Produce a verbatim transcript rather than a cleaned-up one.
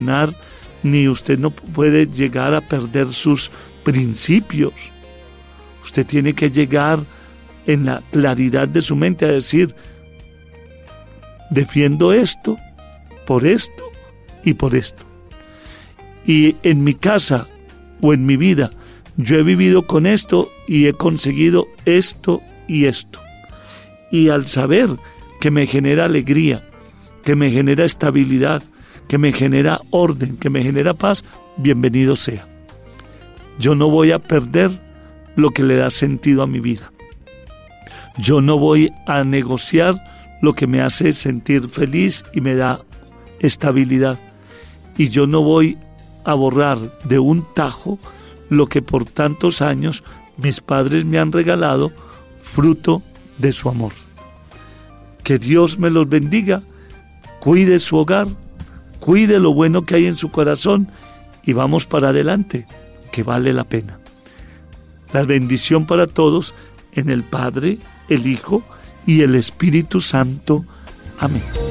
abandonar, ni usted no puede llegar a perder sus principios. Usted tiene que llegar en la claridad de su mente a decir, defiendo esto, por esto y por esto. Y en mi casa o en mi vida, yo he vivido con esto y he conseguido esto y esto. Y al saber que me genera alegría, que me genera estabilidad, que me genera orden, que me genera paz, bienvenido sea. Yo no voy a perder lo que le da sentido a mi vida. Yo no voy a negociar lo que me hace sentir feliz y me da estabilidad. Y yo no voy a borrar de un tajo lo que por tantos años mis padres me han regalado, fruto de su amor. Que Dios me los bendiga, cuide su hogar, cuide lo bueno que hay en su corazón y vamos para adelante, que vale la pena. La bendición para todos en el Padre, el Hijo y el Espíritu Santo. Amén.